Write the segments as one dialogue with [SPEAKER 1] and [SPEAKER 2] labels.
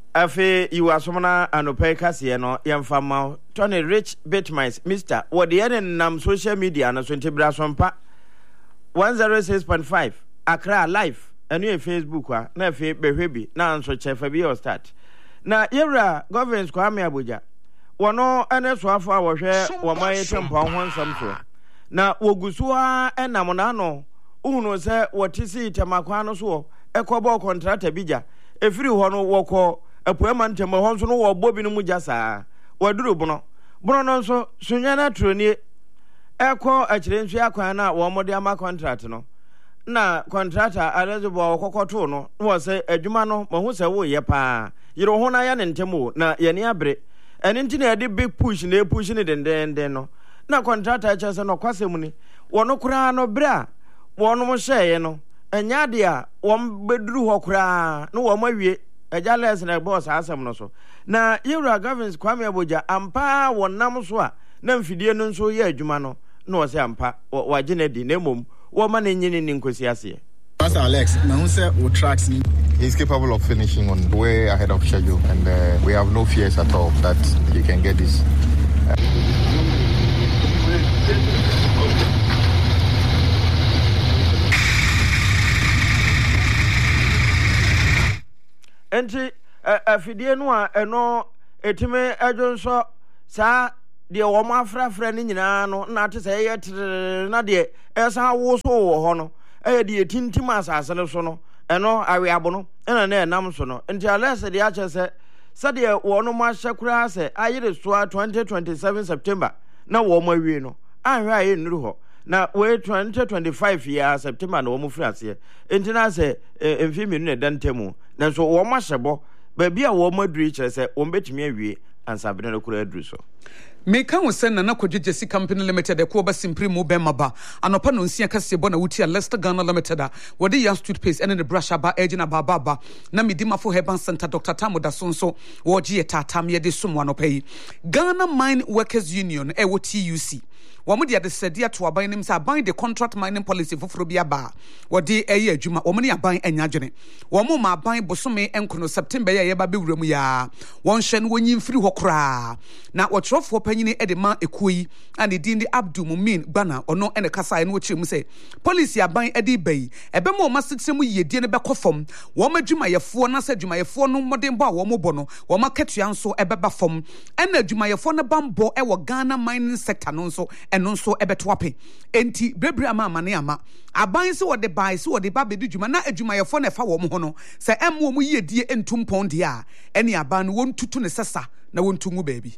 [SPEAKER 1] Afe Iwasomana Anope Kasiye no yamfama Tony Rich Bitmines Mr. What the end nam social media na so ntibra sompa 106.5 Accra live enu Facebook wa na fe behwebi na nso chefa bi o start na yewra governance Kwame Abuja wono ene so afo a wo hwe wo man tempo ho nsam so na wogusuwa enam na no uhunu se wotisi temakwa no so ekobo contractor bija efiri ho no woko apuama ntema ho nso no wo bobi no mu jasa waduru bono no nso sunyana troni eko akire nsu akwan na wo mode ama contract no na contractor Elizabeth okokoto no wo se adwuma no mahu se wo ye pa yiro ho na ya ne ntemo na ye ne abre eni nti na de big push na push ne dendenden no na contractor cha se no kwasem ni wono kura no bra wono mo hyeye no enya de a wo beduru ho kura no wo mawie eja les na boss asem no so na yewra governance Kwame Abuja ampa wonam so a na mfidie no nso ye adwuma no na wo se ampa wagene di na mom wo ma na nyini ni nkosi ase.
[SPEAKER 2] Pastor Alex,
[SPEAKER 3] he's capable of finishing on way ahead of schedule, and we have no fears at all that he can get this.
[SPEAKER 1] Enti afidie no a eno etime adwonso sa de wo ma frafra ni nyina no na ate se ye na de esa wo so wo ho no de tintim asasele so no eno aweabo no ena na enam so no enti alese de ache se de wo no ma hyekura se ayire so 2027 September na wo ma wie no ahwe aye nuru ho na we 2025 ya September na wo mu frase enti na se emfimi no dantemu na so wo ma hyebo ba bia wo ma duri kire se wo betimi awie ansabene no kura aduru so.
[SPEAKER 4] Meka wo sen na Kodjesi Company Limited ko ba simprimu be maba anopa no nsia kase bo na wuti a Leicester Ghana Limited a wodi ya toothpaste ene ne brush aba ejina baba na medimafo Herbal Center Dr. Tamoda Sonso wo je tatam ye de somo anopa yi Ghana Mine Workers Union e wo TUC womo de adesedia to aban nim sa aban de contract mining policy foforo bia ba wodi eye adwuma womo ne aban anya dwene womo ma aban bosome enkono September ye ba bewuram ya won hye no wonyi mfiri hokra na wotrofo panyini edema ekoyi ane din di Abdul Mumin Bana ono ene kasa ene wo kyeremu se policy aban edi bai ebe ma o masetremu yedie ne bekofom wo madwumayefo na sa adwumayefo no modem bo a wo mobo no wo maketua nso ebeba fom ene adwumayefo ne bambo e wo Ghana mining sector no nso eno nso ebeto ape enti brebre ama ne ama aban se wo de bai se wo de ba bedi dwuma na adwumayefo na fa wo mo ho no se em wo mu yedie entumpon de a ene aban no wontutu ne sesa na wontungu baabi.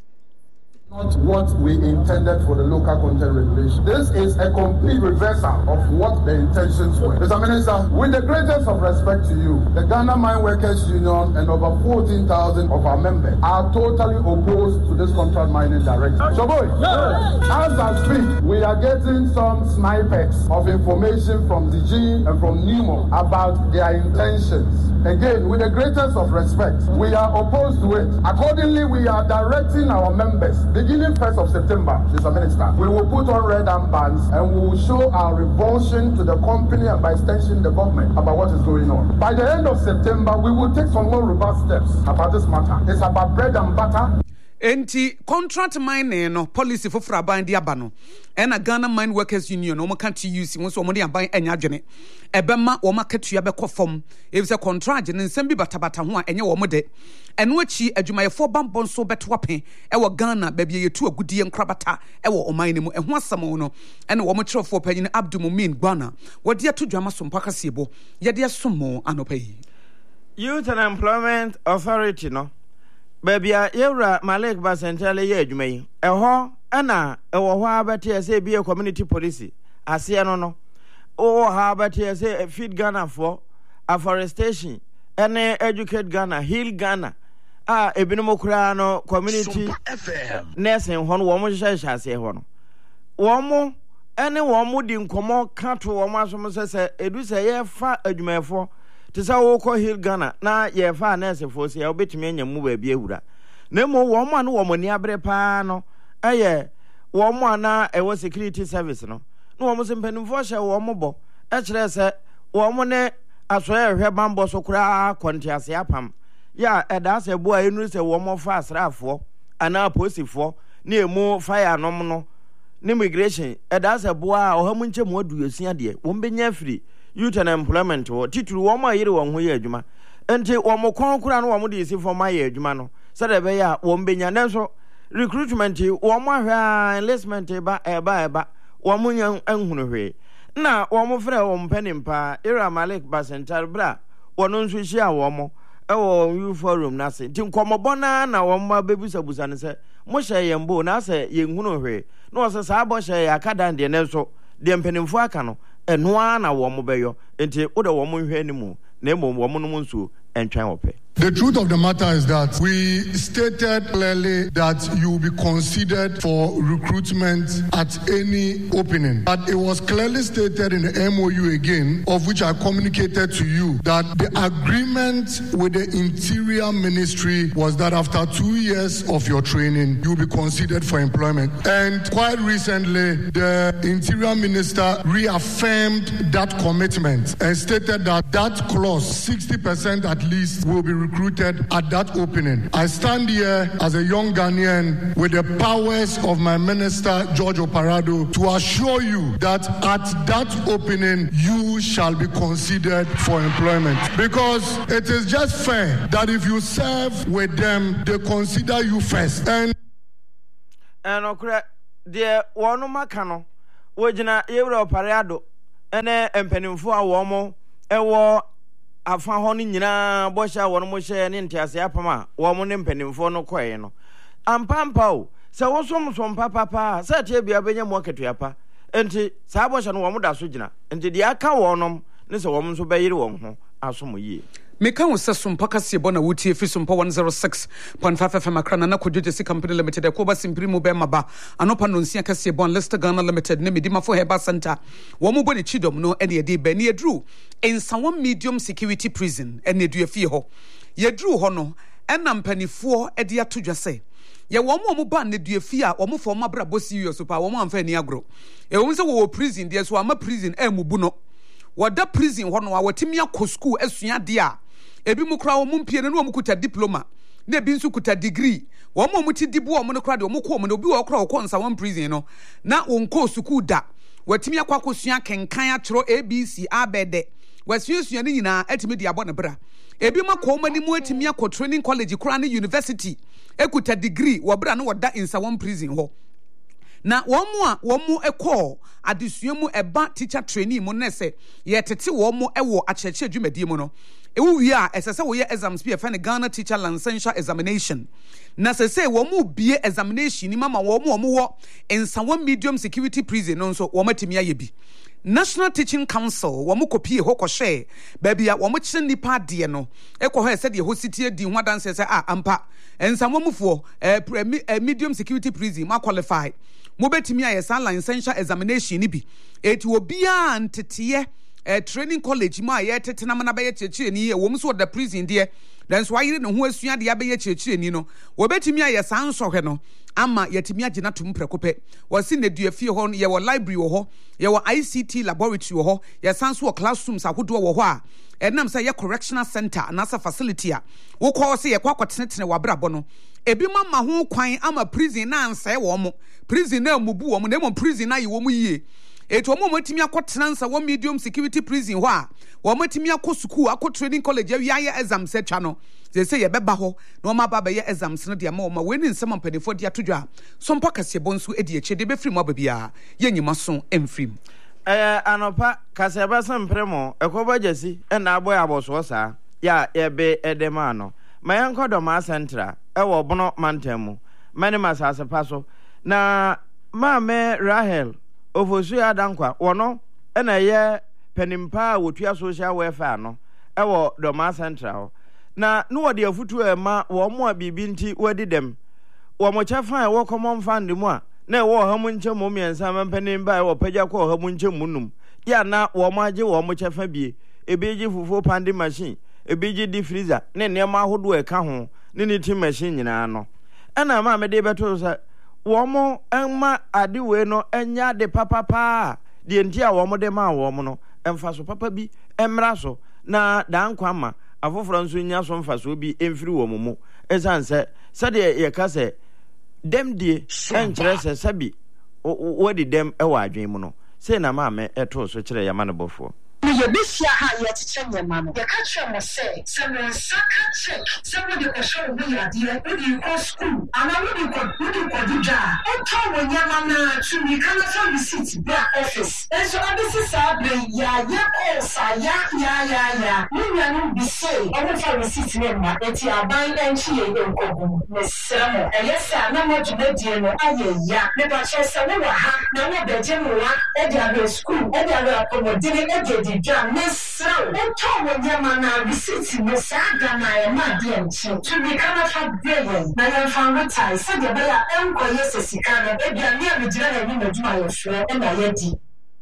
[SPEAKER 5] Not what we intended for the local content regulation. This is a complete reversal of what the intentions were. Mr. Minister, with the greatest of respect to you, the Ghana Mine Workers Union and over 14,000 of our members are totally opposed to this contract mining directive. So, boy, as I speak, we are getting some snippets of information from DG and from NEMO about their intentions. Again, with the greatest of respect, we are opposed to it. Accordingly, we are directing our members, beginning 1st of September, Mr. Minister, we will put on red armbands and we will show our revulsion to the company and by extension the government about what is going on. By the end of September, we will take some more robust steps about this matter. It's about bread and butter.
[SPEAKER 4] Enti contract mining no policy for aban di aba no ena Ghana Mine Workers Union no kan TUC won so mo de aban enya dwene ebema wo makatua be kofom e be contract ne nsem bi batabata ho a enye wo mo de eno achi adwumayefo bambon so beto ape e wo Ghana ba bia yetu agudie nkrabata e wo oman ne mu eho asam no ene wo mo kyerefo panyin Abdul Mumin Ghana wo de to dwama so mpaka sebo ye de somo anopa yi
[SPEAKER 1] Youth and Employment Authority no Babia yewra Malik Basentele ye adwuma yi eho na ewo ho abete ese bi community policy ase no o ha abete ese feed Ghana for afforestation ene educate Ghana heal Ghana ebinum kura no community nursing ho no wo mo hye ase ho no wo mo ene wo mo di nkomo ka to wo mo asom se edu se ye fa adwumayefo tisa wo ko heal Ghana na ye fa nurse fo se obetumi anya mu ba bi ewura na mo wo mo anu wo mo ni abre pa no eye wo mo ana ewo security service no na wo mo se mpanimfo hye wo mo bo e kire se wo mo ne aso ye hwe bambo so kura kontiase apam ya eda se boa enu se wo mo fa asrafo ana posifo na emu fire nom no ne immigration eda se boa ohamu nche mo aduosia de wo mbenya free youth and employment wo tituru wo ma yire won ho ye adwuma enti wo mo konkura no wo mo de isi fo ma ye adwuma no se de be ya wo mbenya nenso recruitment wo mo hwa enlistment eba wo mo nya enhunu hwe na wo mo frɛ wo mpanimpa Ira Malik Basentar bra wono nso hia wo mo ewo you forum na se ti nkomobona na wo ma bebusabusa ne se mo hye yembo na se yenhunu hwe na wo se sa abo hye akada de ne nso de mpanimfo aka no eno na wo mo beyo enti wo de wo mo hwe ni mu na emo wo mo no nso entwan wo pe.
[SPEAKER 5] The truth of the matter is that we stated clearly that you will be considered for recruitment at any opening. But it was clearly stated in the MOU again, of which I communicated to you, that the agreement with the Interior Ministry was that after 2 years of your training, you will be considered for employment. And quite recently, the Interior Minister reaffirmed that commitment and stated that that clause, 60% at least, will be recruited at that opening. I stand here as a young Ghanaian with the powers of my minister, George Oparado, to assure you that at that opening, you shall be considered for employment. Because it is just fair that if you serve with them, they consider you first. And
[SPEAKER 1] okra de wono makano wojina Yewra Oparado ene empanimfo a wo mo ewo afa ho no nyina bosha wono mo hye ne ntiase apama wo mo ne mpanimfo no koe no ampampa o se wo som papa se tie bia benya mo ketuapa enti sa bosha no wo mo da so gina enti de aka wonom ne se wo mo so bayire wo ho asom yie
[SPEAKER 4] meka wo se sompa kase bo na wutie fi sompa 106.5 FM Accra na Kodjesi Company Limited e ko ba simpri mu be maba anopa no nsia kase bo Leicester Ghana Limited ne medima fo Heba Center wo mo bo ne chidom no ene ye de ba ne edru ensawo medium security prison ene edu afie ho ye dru ho no ena mpanifo e de atodwa se ye wo mo ba ne du afie a wo mo fo mabra bo serious pa wo mo amfa ni agro e wo se wo prison de so ama prison e mubu no wada prison ho no a watimi akọ school asua de a ebi mu kra wo mu mpie no wo kuta diploma na ebi nso kuta degree wo mo ti dibo wo no kra de wo ko mo no obi wo kra wo konsa one prison no na wo nko school da watimi akọ sua kenkan atro ABC abede wasua ni nyina atimi de abo ne bra ebi makọ mani mu atimi akọ training college kra na university ekuta degree wo bra no woda insa one prison ho na womu ekọ adesua mu eba teacher trainee mu nese ye tete womu ewo acheche adwumadi mu no ewu wi a esese wo ye exams bi e fa ne Ghana teacher licensure examination na sese womu bie examination ni mama womu wo ensawo medium security prison no so wo matimi aye bi National Teaching Council womu kopie ho kohwe ba bia womu kire nipa de no ekọ ho ese de ho sitie di ho danse se ampa ensawo mufo medium security prison ma qualify mo betimi aye san licensure examination ni bi eti obia ntetiye training college ma ye tetena na ba ye chechire ni wo mso da prison de then so ayire ne ho asua de abeye chechire ni no wo betimi aye san sohwe no ama yetimi agina tum prekope wasi ne duafie ho ye wo library ho ye wo ICT laboratory ho ye san so classrooms akodo wo ho a enam say ye correctional center na sa facility a wo ko se ye kwakotenetene wabrabo no ebi mama ho kwan ama prison na ansae wo mo prison na mubu wo mo na mo prison na ye wo mo yie eto mo matimi akotena nsa wo medium security prison ho a wo matimi akọ school akọ training college awiaye exam setwa no say ye beba ho na o ma ba be ye exams no de ma o ma we ni nsem ampanifo de atodwa so mpa kase bonsu edi eche de be firi mo babia ye nyima so emfrim
[SPEAKER 1] anopa kase ba sam premo ekoba jesi na aboy aboso sa ya ebe edema no ma yankodo ma centra wo bono mantemu mani masase paso na mame Rahel ofosu adankwa wono na ye penimpa wotua social welfare no ewo Doma Central na no wode afutu ema wo mo abibi nti wadi dem wo mo chefa wo common fund mu a na wo ha mu nche mu miensa mempenimba ewo pagya ko ha mu nche munum ya na wo mo age wo mo chefa bie ebeji fufu pandi machine ebeji di freezer ne nema ahodo eka ho ne ni ti machine nyina no na ma me de beto sa wo mo enma ade we no enya de papa de ntia wo mo de ma wo mo no emfa so papa bi emra so na dan kwa ma afoforo nso nya so mfaso bi emfiri wo mu esan se de ye ka se dem die enkyere se sabi wodi dem e wa adwen mu no se na ma me eto so kire ya mane bofo
[SPEAKER 2] ye bisia ha ye tete nyama no ye ka kire mo se mo saka check se mo de ko show bi ya die wo di ko school ana wo di ko dija o to wo nyama na tu mi kana so receipt bra office enso abisi sa bre ya ko sa ya ni ya no bi say o wo fa receipt ne ma eti aban enchi ye de ko bu me sramo elesa na mo djuma die no aye ya me ba che se wo ha na wo be je mo wa e dia school e dia accommodate e dia Mesro, o tomo nyamana visiti mesaga na ema dienchi. Tumi kana fa breye na yamfa matai se de baya enko yese sikana ebia ne abijira na ni meduma yefre e na yedi.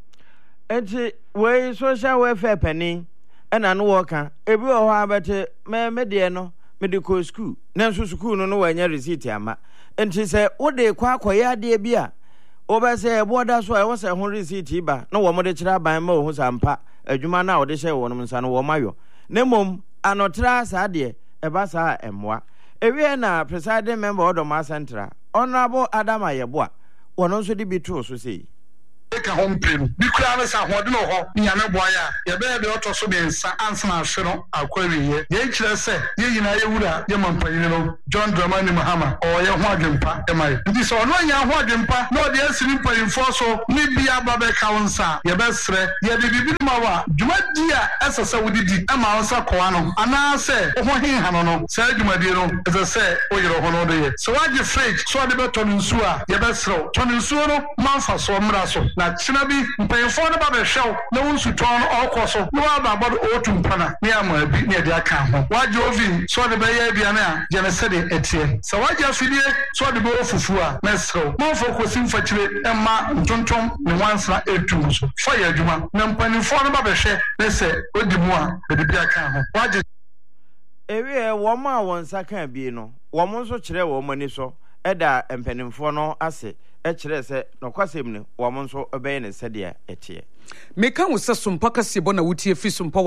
[SPEAKER 1] Enti we social welfare penny ena no woka ebi wo ho abete me de no medical school na nso school no wanya receipt ama. Enti se wo de kwa akoya de bia obese boda so e wo se ho receipt ba na wo mo de kira ban ma wo sampa adwuma na ode hye wo no nsa no wo mayo nemom anotra sa de e ba sa emwa ewie na presiding member Odoma Central honorable Adam Ayeboa wono nso de bi to so sei
[SPEAKER 6] eka hompem bi kura na sa hode no ho nyame boaya ye be de oto so de nsa ansana ahwe no akwawiye ye kire se ye yina ye wura ye mampanyi no John Dramani Mahama o ye ho adwempa e mai ndi so no nya ho adwempa no de asiri mpanyimfo so ni bia ba be kaunsa ye be sre ye de bibi ma wa dwumadi a esese wodidi e ma onsa koa no ana se ho hen no se dwumadi no esese o yero ho no de ye so waje fridge so de be to nsu a ye be sre to nsu no manfa so mra so na china bi mpanyimfo no ba be hwew na wonsu ton okoso no aba bod otumpana ne ama bi ne de aka ho waje ovi so de be ye bia na je ne se de etie so waje afidie so de be ofufu a mesro mo fo kosi mfakire emma ntontom ne wansra etu so fa ya adwuma na mpanyimfo no ba be hwe ne se odimu a de bi aka ho waje
[SPEAKER 1] ewie wo ma won saka bi no wo mo nso kire wo mani so eda mpanyimfo no ase e kire se no kwasem ne wo mo nso obey ne se de etie
[SPEAKER 4] meka wo se sompa kasebo na wutie fi sompa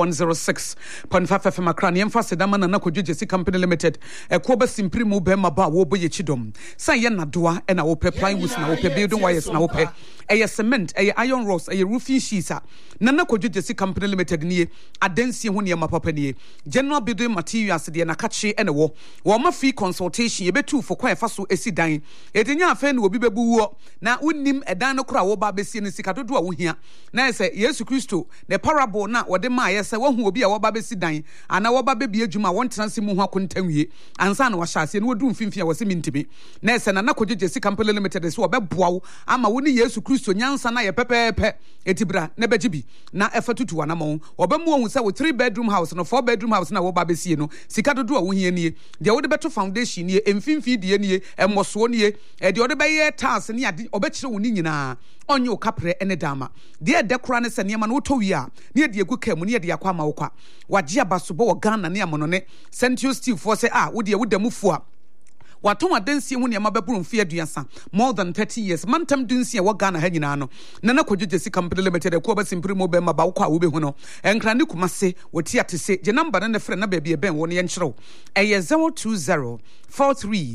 [SPEAKER 4] 106.5 FM Accra ne mfa sedama na Kodwegye Company Limited ko ba simpri mu be maba wo boye chidom san ye nadoa e na wo pe plywood na wo pe building wires na wo pe eye cement eye iron rods eye roofing sheets na Kodwegye Company Limited nie adansie ho ne mapapa nie general building materials de na kache e ne wo ma free consultation ye betu for kwa fa so esi dan edinya afa na obi bebu wo na unnim edan no kora wo ba besie ne sika dodo a wo hia na say Yesu Kristo the parable na wode ma yesa wahu obi a woba besi dan ana woba bebi adwuma won tenase mu ho akontanwie ansa na wahase na wodu mfimfia wose mintimi na say na Kodwegye Company Limited so obeboa wo ama wo ni Yesu Kristo nyansa na ye pepepe etibra na begibi na efatutu wanamo obemu ohun say wo 3 bedroom house no 4 bedroom house na woba besi no sika dodo a wo hia nie de wode beto foundation nie emfimfi de nie emoso nie de wode beye tiles ne ade obekire wo ni nyina onyo kapre ene dama de dekora ne se niema no towi a ne de egu kam ne de yakwa ma wokwa waje abasobo wo Ghana ne amonone Central Steel for say wo de wudamufu a waton adansie hu niema beburu mfi aduasa more than 30 years mantam dunsie wo Ghana ha nyina no na Kodwegye Company Limited ko ba simpri mo be ma ba wokwa wo be hu no enkra ne kumase woti atese je number na frɛ na ba bia ben wo ne yenkyerɛw eye 020 43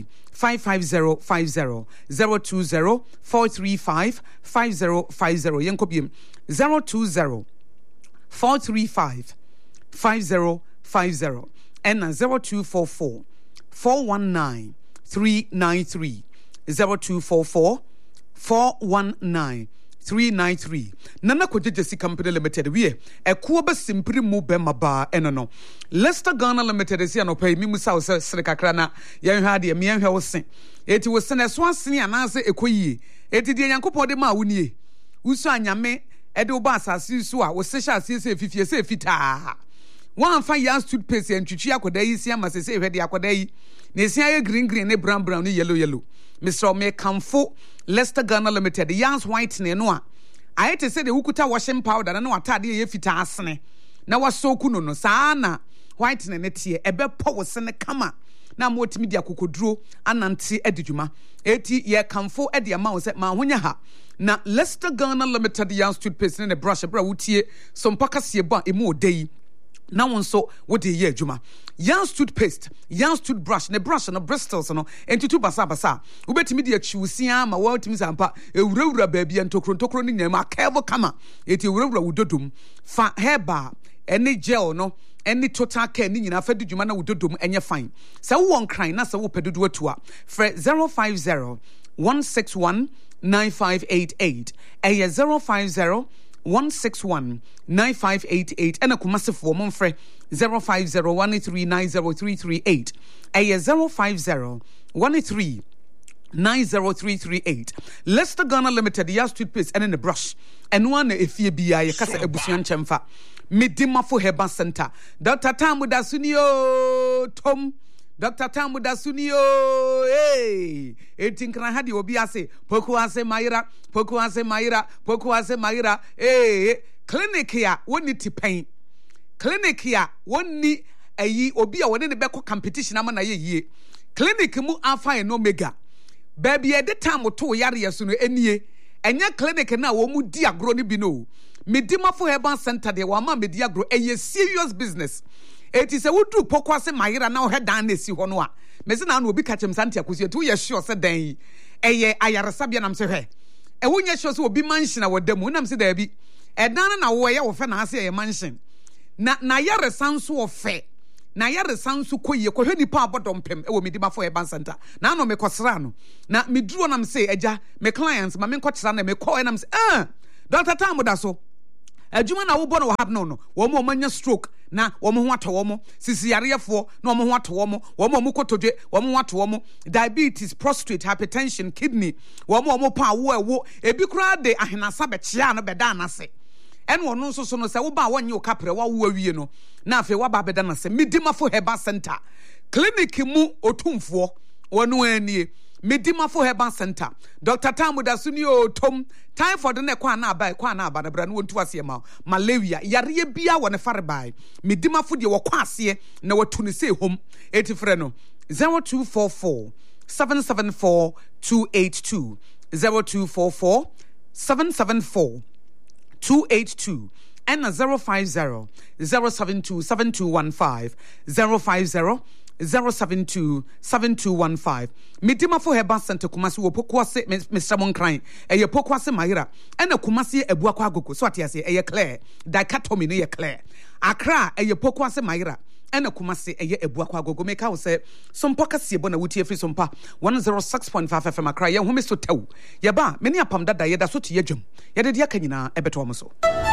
[SPEAKER 4] 55050 020 435 5050 yenkobiem 020 435 5050 and 0244 419 393 0244 419 393 Nana Kodwegye Company Limited we ekuo ba simpri mu be maba eno no Leicester Ghana Limited esi anopai mi musa wo sere kakra na yen hwa de mi yen hwa wo se eti wo se na so asene anase ekoyie eti de Nyankopɔn de ma wonie usu anyame ede wo ba asase su a wo se sha asese fifie se fitaa wan fa ya toothpaste entwitwi akoda yi si ama se hwede akoda yi na si aye green ne brown ne yellow Mr. Me Kamfo Leicester Ghana Limited Yans White ne no a ayete se de wukuta washing powder na watade ye fita asene na wasoku no saa na white ne tie ebe po wose kama na mo otimi dia kokoduro anante adidwuma eti ye Kamfo e de ma wo se ma honya ha na Leicester Ghana Limited Yans toothpaste ne brush bra wutie so mpaka se bo emu odei Now on so what the year Juma. Young's toothpaste, Young's toothbrush, ne brush and bristles no into two basa. Ubet media chusia, my word to Miss Ampa, a rura baby and tokro ni nema careful kama. It you rura udodum, fa hair bar, any gel no, any total care ni na fedu jumana udodum and you're fine. So one crying, that's a whoop do to for 050 161 9588 a 050 161 9588 and a kumasi for Monfre 050 1390338 a 050 1390338 Leicester Ghana Limited Yas toothpaste and in the brush and one if you be a kasa ebusian chemfa Midima for Heba Center Dr. Tamuda Sunio Tom Dr. Tamuda Sunio, hey, eating can I had you be ase, Pokuase Maira, hey, clinic here, one need to pain. Clinic here, one need a ye or be a one in the back competition, amana ye. Clinic mu alpha and omega. Baby at the time or 2 yaria sooner any, and your clinic now womu diagroni bino. Midima for Heban Center, de wama mediagro, a serious business. It is a wood to Pokwase Maira now head down this Honwa. Mesina will be catching Santia because you're 2 years sure said day. A year I are a Sabian, I'm say, a 1 year shows will be mansion our demo, I'm say there be. A down an away of an answer a mansion. Nayara sounds so fair. Nayara sounds so quick, you could hear the power bottom pim, it will be for a band center. Now no me cosrano. Now me drew and I'm say, Eja, me clients, my men coach and me call and I'm say, Dr. Tamudaso. A Jumana Ubono have no, one more mania stroke. Na womo wato womo sisi yarefo na womo wato womo mukotoje womo wato womo diabetes prostate hypertension kidney womo pa wo ebi kura de ahenasa be chia no beda na se en wono nso so no se wo ba wonye o kapre wa wo awie no na afi wa ba beda na se Midimafo Heba Center clinic mu otumfo wono anie Midimafo Heba Center Dr. Tamuda Sunio Tom time for the ne kwa na aba na bra no wontu ase ma malaria yare bia wo ne fare bai Midimafo de wo kwa ase na watu ne se hom etifre no 0244 774 282 0244 774 282 and 050 072 7215 050 072 7215 Midimafo Heba Center Kumasi wo Pokwase Mr. Monkran eye Pokwase Mahira and a Kumasi Ebuakwa Agogo so ati ase eye clear dichotomy no ye clear Accra eye Pokwase Mahira and a Kumasi eye Ebuakwa Agogo make how say some pokasi bona wuti efi sompa 106.5 FM Accra ye home so tew ye ba many apam dada ye da so to ye dwom ye de dia kanyina ebeto mo so